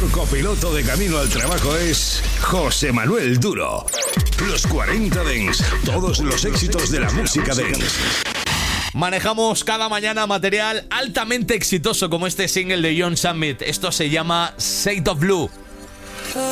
mejor copiloto de camino al trabajo es José Manuel Duro. Los 40 Dance, todos los éxitos de la música dance. Manejamos cada mañana material altamente exitoso como este single de John Summit. Esto se llama Shade of Blue.